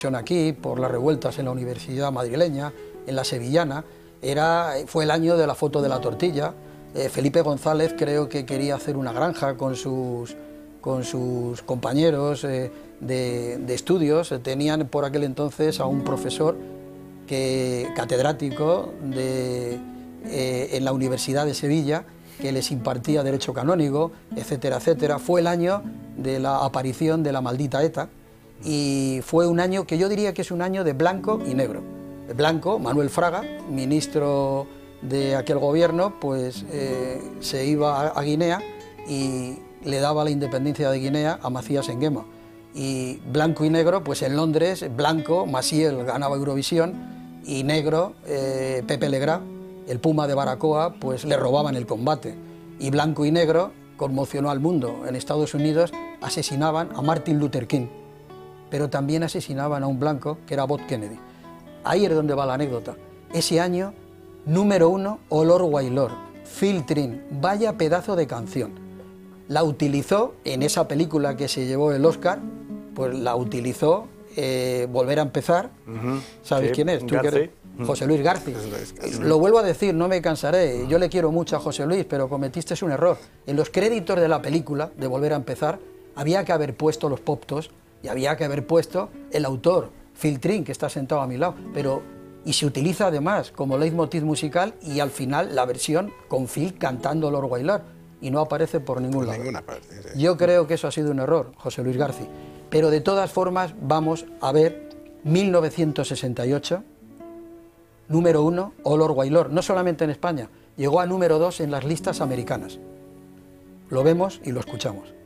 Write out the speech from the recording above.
aquí por las revueltas en la Universidad Madrileña, en la Sevillana, fue el año de la foto de la tortilla. Felipe González creo que quería hacer una granja con sus compañeros de estudios. Tenían por aquel entonces a un profesor catedrático en la Universidad de Sevilla, que les impartía derecho canónico, etcétera, etcétera. Fue el año de la aparición de la maldita ETA, y fue un año que yo diría que es un año de blanco y negro. El blanco, Manuel Fraga, ministro de aquel gobierno, pues se iba a Guinea y le daba la independencia de Guinea a Macías Nguema. Y blanco y negro, pues en Londres, blanco, Maciel ganaba Eurovisión, y negro, Pepe Legrand, el Puma de Baracoa, pues le robaban el combate. Y blanco y negro conmocionó al mundo. En Estados Unidos asesinaban a Martin Luther King, pero también asesinaban a un blanco que era Bob Kennedy. Ahí es donde va la anécdota. Ese año, número 1, Olor Wailor, Phil Trin, vaya pedazo de canción. La utilizó en esa película que se llevó el Oscar, pues la utilizó Volver a empezar. ¿Sabes sí, quién es? ¿Tú Garci. José Luis Garci. Lo vuelvo a decir, no me cansaré, yo le quiero mucho a José Luis, pero cometiste un error. En los créditos de la película, de Volver a empezar, había que haber puesto los poptos y había que haber puesto el autor, Phil Trin, que está sentado a mi lado, y se utiliza además como leitmotiv musical, y al final la versión con Phil cantando Lord Wailor, y no aparece por ningún lado. Yo creo que eso ha sido un error, José Luis Garci, pero de todas formas vamos a ver 1968, número 1, Olor Wailor, no solamente en España, llegó a número 2 en las listas americanas. Lo vemos y lo escuchamos.